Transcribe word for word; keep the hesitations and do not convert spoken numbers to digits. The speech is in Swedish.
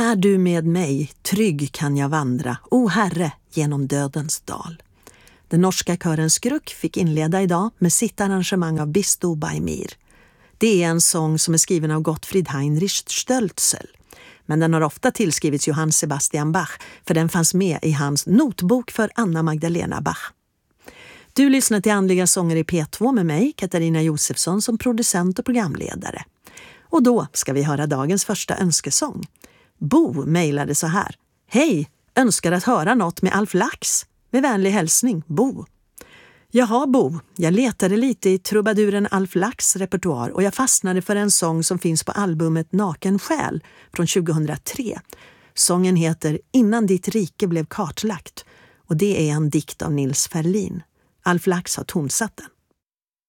Är du med mig, trygg kan jag vandra, o Herre, genom dödens dal. Den norska kören Skruck fick inleda idag med sitt arrangemang av Bisto by Mir. Det är en sång som är skriven av Gottfried Heinrich Stölzel. Men den har ofta tillskrivits Johann Sebastian Bach, för den fanns med i hans notbok för Anna Magdalena Bach. Du lyssnar till Andliga sånger i P två med mig, Katarina Josefsson, som producent och programledare. Och då ska vi höra dagens första önskesång. Bo mejlade så här: Hej, önskar att höra något med Alf Lax. Med vänlig hälsning, Bo. Jaha Bo, jag letade lite i trubaduren Alf Lax repertoar och jag fastnade för en sång som finns på albumet Naken själ från tjugohundratre. Sången heter Innan ditt rike blev kartlagt och det är en dikt av Nils Ferlin. Alf Lax har tonsatt den.